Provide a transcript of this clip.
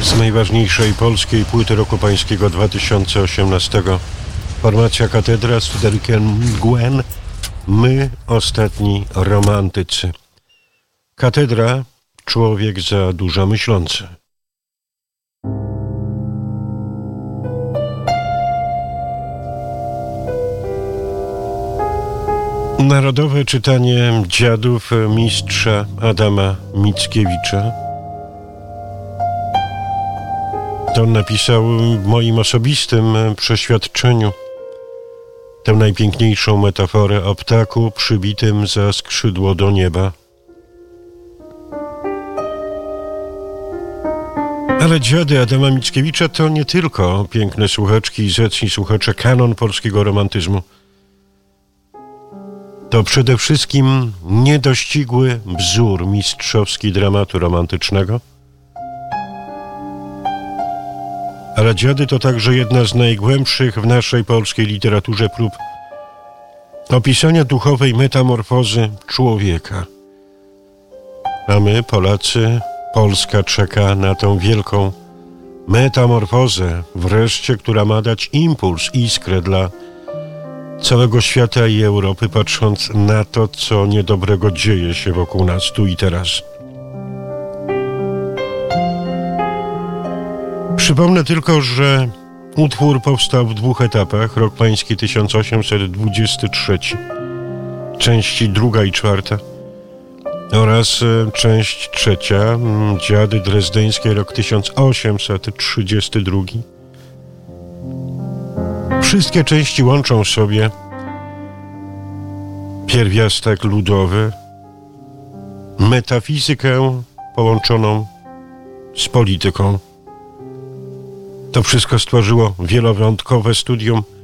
Z najważniejszej polskiej płyty roku pańskiego 2018. Formacja Katedra z Fryderykiem Gwen. My, ostatni romantycy. Katedra, człowiek za dużo myślący. Narodowe czytanie dziadów mistrza Adama Mickiewicza. To on napisał w moim osobistym przeświadczeniu tę najpiękniejszą metaforę o ptaku przybitym za skrzydło do nieba. Ale dziady Adama Mickiewicza to nie tylko piękne słuchaczki i zacni słuchacze, kanon polskiego romantyzmu. To przede wszystkim niedościgły wzór mistrzowski dramatu romantycznego. Ale dziady to także jedna z najgłębszych w naszej polskiej literaturze prób opisania duchowej metamorfozy człowieka. A my, Polacy, Polska czeka na tą wielką metamorfozę, wreszcie, która ma dać impuls, iskrę dla całego świata i Europy, patrząc na to, co niedobrego dzieje się wokół nas tu i teraz. Przypomnę tylko, że utwór powstał w dwóch etapach. Rok pański 1823, części 2 i 4 oraz część 3, Dziady drezdeńskie, rok 1832. Wszystkie części łączą w sobie pierwiastek ludowy, metafizykę połączoną z polityką. To wszystko stworzyło wielowątkowe studium